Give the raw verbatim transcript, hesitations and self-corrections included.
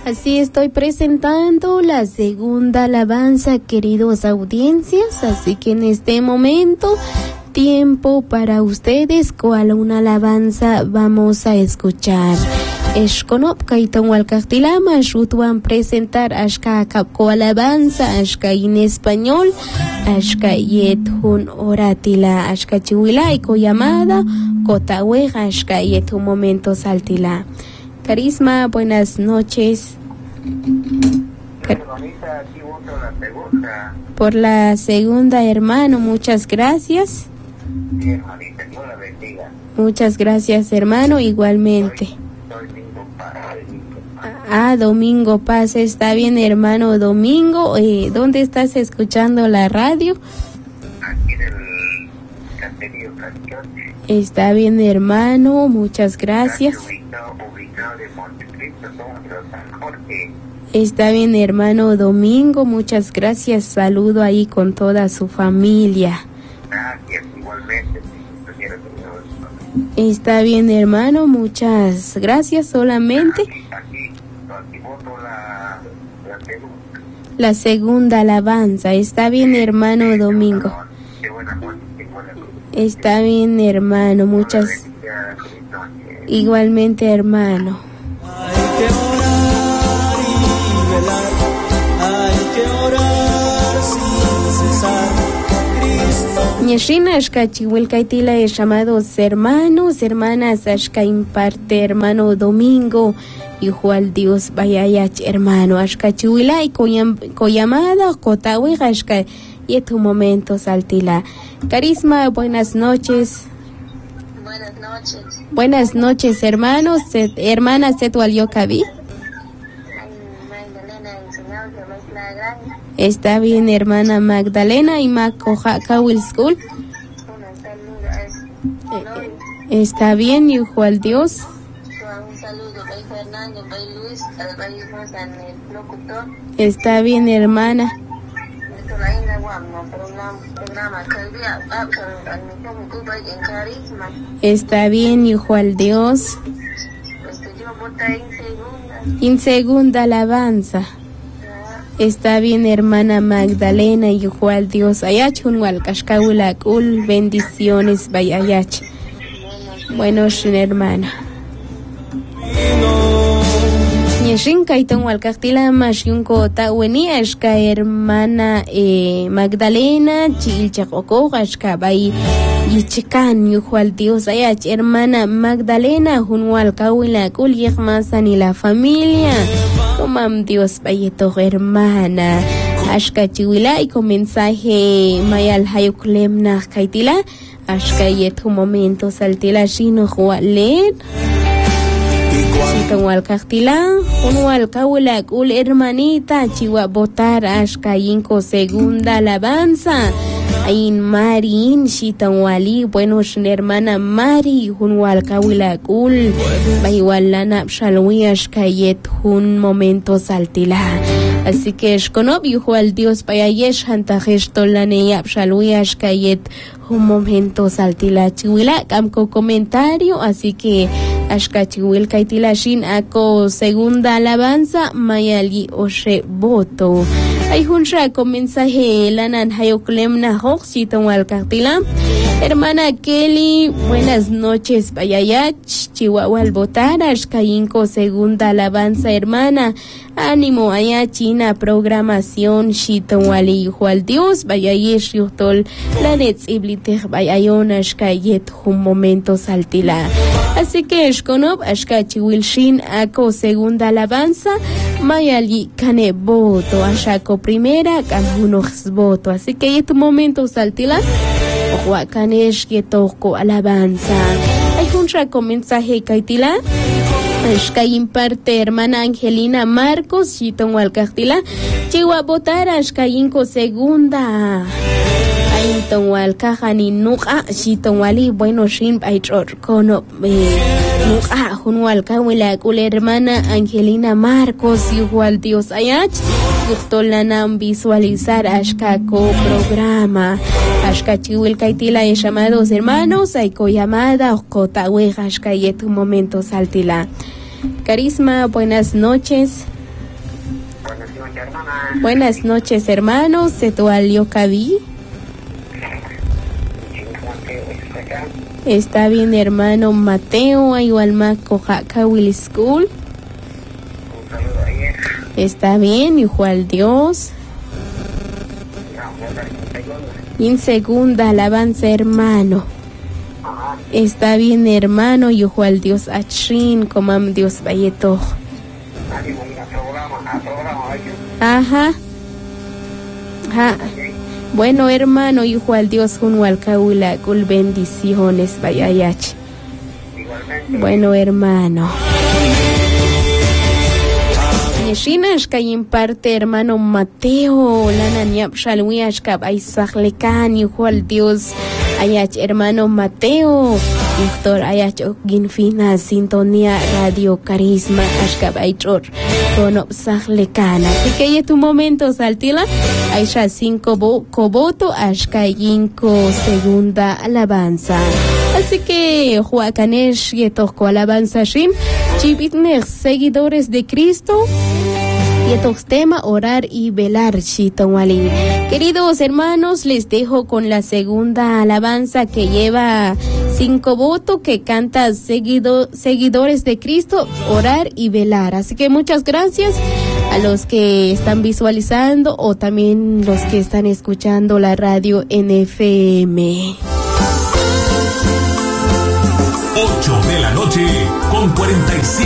Así estoy presentando la segunda alabanza, queridos audiencias, así que en este momento, tiempo para ustedes, cuál una alabanza vamos a escuchar. Esconop kaiton walkaktilama, shutuan presentar ashka kapko alabanza, ashka en español, ashka yet hun oratila, ashka chihuila y llamada, kotawe, ashka yet un momento saltila. Carisma, buenas noches. Car- Por la segunda, hermano, muchas gracias. Sí, hermanita, Dios la bendiga. Muchas gracias, hermano, igualmente. Soy Domingo Paz. Ah, Domingo Paz, está bien, hermano Domingo. Eh, ¿Dónde estás escuchando la radio? Aquí del Caserío Cascote. Está bien, hermano, muchas gracias. Ubicado, ubicado de Montecristo, somos San Jorge. Está bien, hermano Domingo, muchas gracias. Saludo ahí con toda su familia. Gracias, igualmente. Está bien, hermano, muchas gracias. Solamente Aquí, aquí, aquí voto la, la segunda. la segunda alabanza. Está bien, hermano Domingo. Qué buena noche, qué buena noche. Está bien, hermano, muchas. Igualmente, hermano. Hay que orar y velar, hay que orar sin cesar. Cristo. Ñeshina ashka chihuilcaitila es llamados hermanos, hermanas, ashka imparte hermano Domingo, hijo al Dios vayayach hermano, ashka chihuila y coyamada, cotawe, ashka y tu momento saltila. Carisma, buenas noches. Buenas noches. Buenas noches, hermanos, set, hermanas Setualiocaví. Magdalena, enseñado de Mezcla Grande. Está bien, hermana Magdalena y Macoja Kawil School. Una saludo es Está bien, hijo al Dios. un saludo para Fernando, para Luis, para en el locutor. Está bien, hermana. Esto la isla Guamno, programa, programa que el día al mismo grupo en Carisma. Está bien, hijo al Dios. Pues yo voté en segunda. En segunda alabanza. Está bien, hermana Magdalena, hijo al Dios. Ayach un walkashkawulakul, bendiciones, vayayach. Bueno, hermana. Ñeshin kaiton walkaktila mashyunko taweni ashka hermana eh, Magdalena chilchakoko ashka bay yichikan hijo al Dios ayach hermana Magdalena junwal kawila kul yigmasan y la familia tomam Dios bayeto hermana ashka chiwila y con mensaje mayal hayuklemna kaitila ashka yetu momento saltila shino jualet Chiton walkaktilan, un walkawulak ul hermanita, chiwa botar ashka yinko segunda alabanza. Ain Marin, chiton wali, bueno, hermana Mari, un walkawulak ul, baywalana shalwi ashka yet un momento saltila. Así que esconop hijo al Dios payayesh hantajesh tolane shalwi ashka yet un momento saltila chiwila camco comentario, así que ashka chiwil kaitila shin ako segunda alabanza mayali oshe voto ay hunsha con mensaje lanan hayoklemna hoxiton walkaktila hermana Kelly, buenas noches payayach chihuahua al votar ashka yinko segunda alabanza hermana ánimo allá china programación shiton wali hijo al Dios bayayesh yutol planets iblitech bayayon ashka yet un momento saltila. Así que esconop ashka chiwil shin ako segunda alabanza mayali kane voto ashako primera kamunox voto. Así que yet un momento saltila huakanesh que toco alabanza. Hay un con mensaje kaitila ashka imparte hermana Angelina Marcos chiton walkaktila chiwa votar ashka inko segunda Ayton walkaja ni nuka chiton wali bueno shin aichor kono nuka hun walka wala kul hermana Angelina Marcos igual Dios ayach gustolanan visualizar ashka ko programa ashka chiwil kaitila y llamados hermanos aiko llamada okota we ashka yetu momento saltila. Carisma, buenas noches. noches, hermana. Buenas noches, hermanos. Se tualió Cabi. Está bien, hermano Mateo. Igual más Cojaca Will School. Un saludo ayer. Está bien, igual Dios. Y en segunda alabanza, hermano. Ajá. Está bien, hermano. Y igual Dios Achrin, comam Dios Valleto. Ánimo, a programa, a programa, oye. Ajá. Ajá. Bueno, hermano, igual Dios junto al caula, cul bendiciones, vaya yach. Igualmente. Bueno, hermano. Neshina en parte, hermano Mateo, lana niap shalwiashkab aisaklekan, igual Dios ayach, hermano Mateo. Víctor ayach ginfina sintonía Radio Carisma ashkab aichor tono saklekana. Así que ya tu momento saltila. Aisha cinco coboto ashka yinko segunda alabanza. Así que Juacanesh y toco alabanza shin. Chibitner seguidores de Cristo. Y estos temas, orar y velar, Chitonwali. Queridos hermanos, les dejo con la segunda alabanza que lleva cinco votos, que canta seguido, seguidores de Cristo, orar y velar. Así que muchas gracias a los que están visualizando o también los que están escuchando la radio N F M. ocho de la noche con cuarenta y cinco.